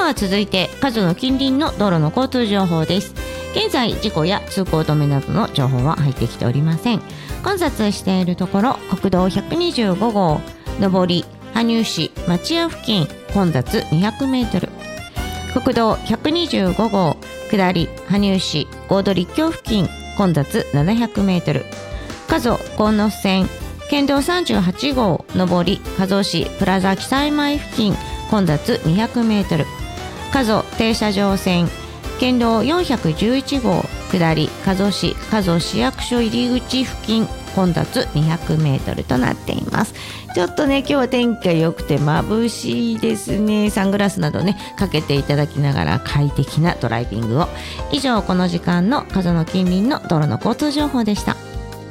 は続いて数の近隣の道路の交通情報です。現在事故や通行止めなどの情報は入ってきておりません。混雑しているところ、国道125号上り羽生市町屋付近混雑200メートル、国道125号下り羽生市合土立教付近混雑700メートル、加須鴻巣線県道38号上り加須市プラザ記載前付近混雑200メートル、加須停車場線県道411号下り加須市加須市役所入り口付近混雑200メートルとなっています。ちょっとね今日は天気が良くて眩しいですね。サングラスなどねかけていただきながら快適なドライビングを。以上この時間の加須の近隣の道路の交通情報でした。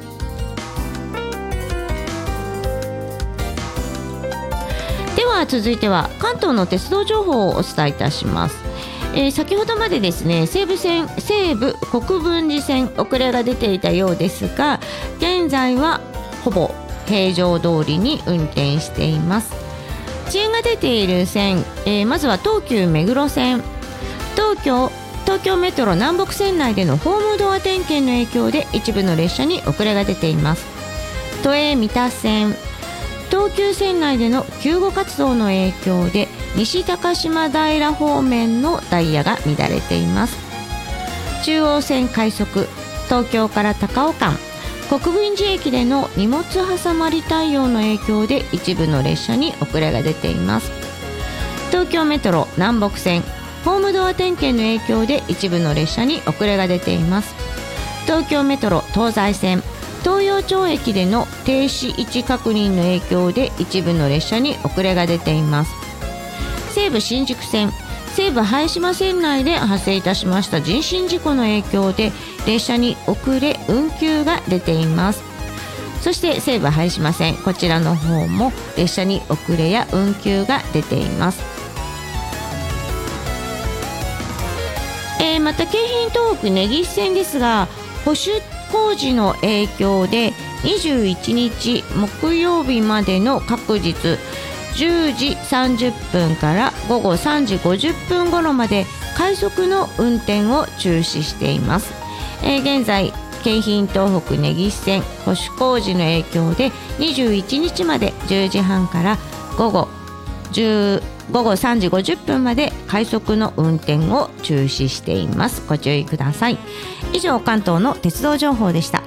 では続いては関東の鉄道情報をお伝えいたします。先ほどまでですね西武国分寺線遅れが出ていたようですが、現在はほぼ平常通りに運転しています。遅延が出ている線、まずは東急目黒線、東京メトロ南北線内でのホームドア点検の影響で一部の列車に遅れが出ています。都営三田線、東急線内での救護活動の影響で西高島平方面のダイヤが乱れています。中央線快速東京から高尾間、国分寺駅での荷物挟まり対応の影響で一部の列車に遅れが出ています。東京メトロ南北線ホームドア点検の影響で一部の列車に遅れが出ています。東京メトロ東西線東陽町駅での停止位置確認の影響で一部の列車に遅れが出ています。西武新宿線西武拝島線内で発生いたしました人身事故の影響で列車に遅れ運休が出ています。そして西武拝島線こちらの方も列車に遅れや運休が出ています。また京浜東北根岸線ですが保守工事の影響で21日木曜日までの各日10時30分から午後3時50分頃まで快速の運転を中止しています。現在京浜東北根岸線保守工事の影響で21日まで10時半から午後3時50分まで快速の運転を中止しています。ご注意ください。以上関東の鉄道情報でした。